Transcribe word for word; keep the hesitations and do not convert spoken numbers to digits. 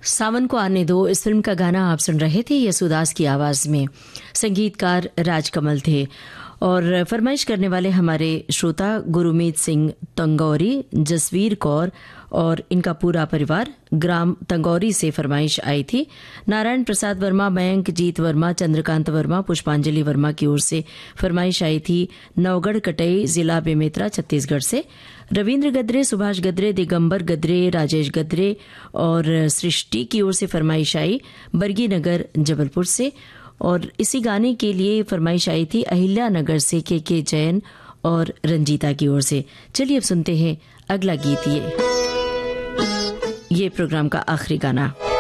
सावन को आने दो, इस फिल्म का गाना आप सुन रहे थे यसुदास की आवाज में। संगीतकार राजकमल थे और फरमाइश करने वाले हमारे श्रोता गुरुमीत सिंह तंगौरी, जसवीर कौर और इनका पूरा परिवार ग्राम तंगौरी से फरमाइश आई थी। नारायण प्रसाद वर्मा, मयंक जीत वर्मा, चंद्रकांत वर्मा, पुष्पांजलि वर्मा की ओर से फरमाइश आई थी नवगढ़ कटई, जिला बेमेतरा, छत्तीसगढ़ से। रविंद्र गद्रे, सुभाष गद्रे, दिगंबर गद्रे, राजेश गद्रे और सृष्टि की ओर से फरमाइश आई बरगी नगर जबलपुर से। और इसी गाने के लिए फरमाइश आई थी अहिल्या नगर से के के जैन और रंजीता की ओर से। चलिए अब सुनते हैं अगला गीत। ये ये प्रोग्राम का आखिरी गाना।